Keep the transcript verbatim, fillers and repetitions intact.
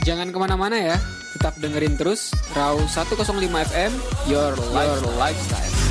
Jangan kemana-mana ya, tetap dengerin terus Raw seratus lima F M, Your Life, Your Lifestyle.